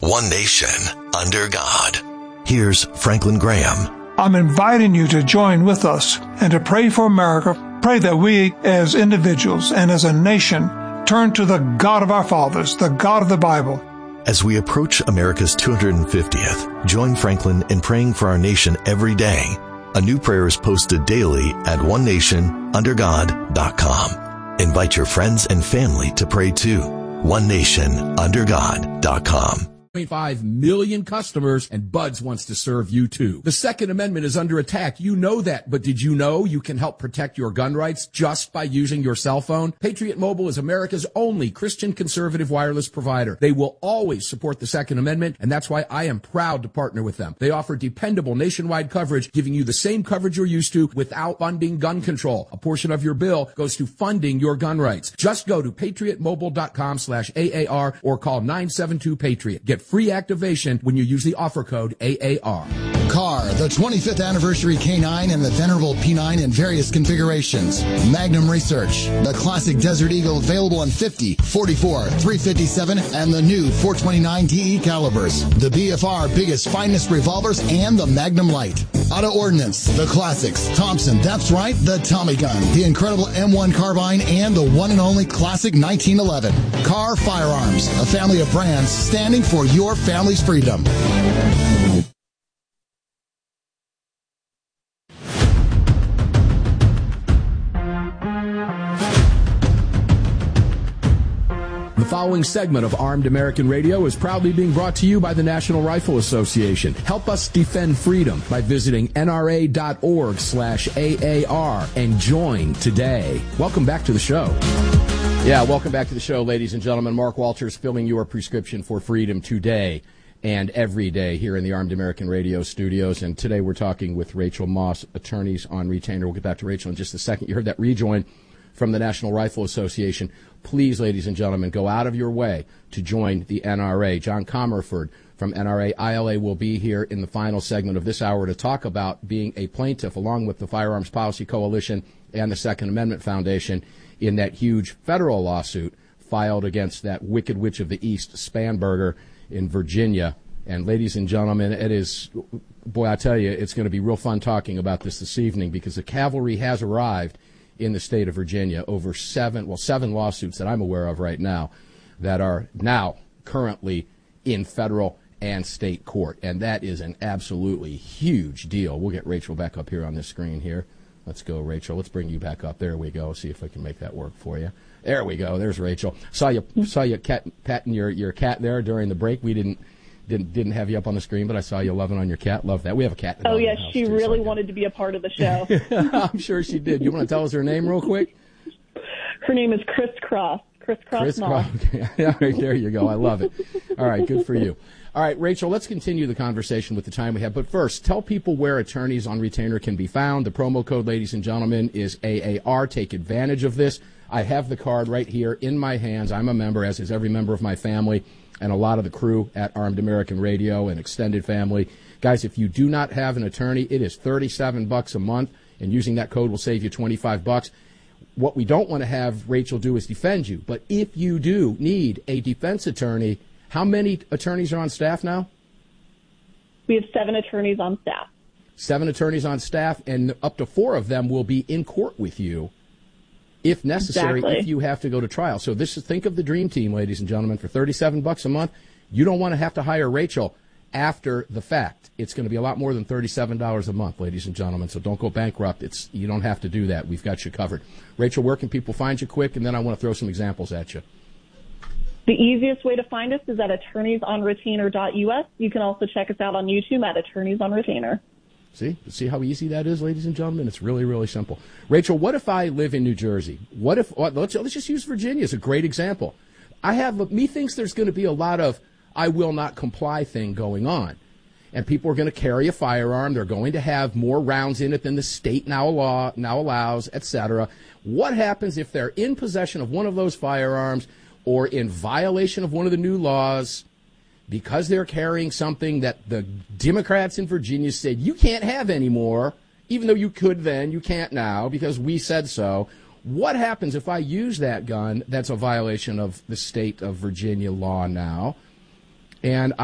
one nation, under God. Here's Franklin Graham. I'm inviting you to join with us and to pray for America. Pray that we as individuals and as a nation turn to the God of our fathers, the God of the Bible. As we approach America's 250th, join Franklin in praying for our nation every day. A new prayer is posted daily at onenationundergod.com. Invite your friends and family to pray too. onenationundergod.com. 1.5 million customers, and Buds wants to serve you too. The Second Amendment is under attack. You know that, but did you know you can help protect your gun rights just by using your cell phone? Patriot Mobile is America's only Christian conservative wireless provider. They will always support the Second Amendment, and that's why I am proud to partner with them. They offer dependable nationwide coverage, giving you the same coverage you're used to without funding gun control. A portion of your bill goes to funding your gun rights. Just go to patriotmobile.com/AAR or call 972-PATRIOT. Get free activation when you use the offer code AAR. Car, the 25th anniversary K9 and the venerable P9 in various configurations. Magnum Research, the classic Desert Eagle available in 50, 44, 357, and the new 429 TE calibers. The BFR biggest finest revolvers and the Magnum Light. Auto Ordnance, the classics. Thompson, that's right, the Tommy gun. The incredible M1 carbine and the one and only classic 1911. Car Firearms, a family of brands standing for your family's freedom. The following segment of Armed American Radio is proudly being brought to you by the National Rifle Association. Help us defend freedom by visiting nra.org/AAR and join today. Welcome back to the show. Yeah, welcome back to the show, ladies and gentlemen. Mark Walters filling your prescription for freedom today and every day here in the Armed American Radio studios. And today we're talking with Rachel Moss, attorneys on retainer. We'll get back to Rachel in just a second. You heard that rejoin from the National Rifle Association. Please, ladies and gentlemen, go out of your way to join the NRA. John Comerford from NRA ILA will be here in the final segment of this hour to talk about being a plaintiff along with the Firearms Policy Coalition and the Second Amendment Foundation in that huge federal lawsuit filed against that Wicked Witch of the East, Spanberger, in Virginia. And ladies and gentlemen, it is, boy, I tell you, it's going to be real fun talking about this evening because the cavalry has arrived in the state of Virginia over seven lawsuits that I'm aware of right now that are now currently in federal and state court. And that is an absolutely huge deal. We'll get Rachel back up here on this screen here. Let's go, Rachel. Let's bring you back up. There we go. See if I can make that work for you. There we go. There's Rachel. Saw you patting your cat there during the break. We didn't have you up on the screen, but I saw you loving on your cat. Love that. We have a cat. Oh, yes, she really wanted to be a part of the show. I'm sure she did. You want to tell us her name real quick? Her name is Chris Cross. Chris Moss. Yeah, right, there you go. I love it. All right, good for you. All right, Rachel, let's continue the conversation with the time we have. But first, tell people where attorneys on retainer can be found. The promo code, ladies and gentlemen, is AAR. Take advantage of this. I have the card right here in my hands. I'm a member, as is every member of my family and a lot of the crew at Armed American Radio and extended family. Guys, if you do not have an attorney, it is $37 a month, and using that code will save you $25. What we don't want to have Rachel do is defend you. But if you do need a defense attorney, how many attorneys are on staff now? We have 7 attorneys on staff. 7 attorneys on staff, and up to 4 of them will be in court with you if necessary, exactly. If you have to go to trial. So think of the dream team, ladies and gentlemen. For $37 a month, you don't want to have to hire Rachel after the fact. It's going to be a lot more than $37 a month, ladies and gentlemen. So don't go bankrupt. You don't have to do that. We've got you covered. Rachel, where can people find you quick? And then I want to throw some examples at you. The easiest way to find us is at attorneysonretainer.us. You can also check us out on YouTube at Attorneys on Retainer. See how easy that is, ladies and gentlemen? It's really, really simple. Rachel, what if I live in New Jersey? Let's just use Virginia as a great example. Methinks there's going to be a lot of I will not comply thing going on. And people are going to carry a firearm. They're going to have more rounds in it than the state now allows, etc. What happens if they're in possession of one of those firearms or in violation of one of the new laws because they're carrying something that the Democrats in Virginia said you can't have anymore, even though you could then, you can't now because we said so. What happens if I use that gun that's a violation of the state of Virginia law now? And